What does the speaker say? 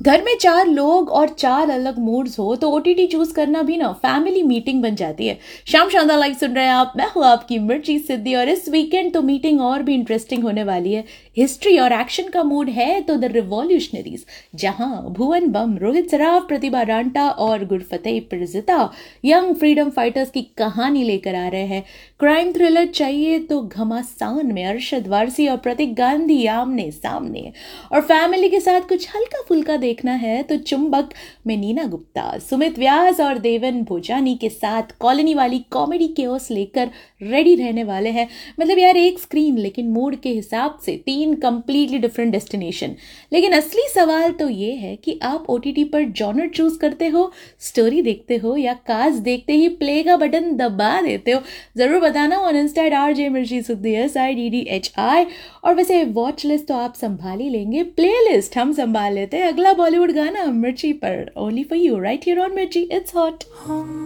घर में 4 लोग और 4 अलग मूड्स हो तो ओटीटी चूज करना भी ना फैमिली मीटिंग बन जाती है। शाम शानदार लाइव सुन रहे हैं आप, मैं हूँ आपकी मिर्ची सिद्धि और इस वीकेंड तो मीटिंग और भी इंटरेस्टिंग होने वाली है। हिस्ट्री और एक्शन का मूड है तो द रिवॉल्यूशनरीज, जहां भुवन बम, रोहित सराफ, प्रतिभा रांटा और गुरफतेह पिरज़िता यंग फ्रीडम फाइटर्स की कहानी लेकर आ रहे हैं। क्राइम थ्रिलर चाहिए तो घमासान में अरशद वारसी और प्रतीक गांधी आमने सामने, और फैमिली के साथ कुछ हल्का फुल्का देखना है तो चुंबक में नीना गुप्ता, सुमित व्यास और देवन भोजानी के साथ कॉलोनी वाली कॉमेडी केओस लेकर रेडी रहने वाले हैं। मतलब यार, एक स्क्रीन लेकिन मूड के हिसाब से 3 कंप्लीटली डिफरेंट डेस्टिनेशन। लेकिन असली सवाल तो ये है कि आप ओटीटी पर जॉनर चूज करते हो, स्टोरी देखते हो या कास्ट देखते ही प्ले का बटन दबा देते हो? जरूर बताना ऑन इंस्टा @RJ मिर्ची सिद्धि SIDDHI। और वैसे वॉच लिस्ट तो आप संभाल ही लेंगे, प्ले लिस्ट हम संभाल लेते हैं। अगला बॉलीवुड गाना मिर्ची पर, only for you right here on मिर्ची, इट्स हॉट।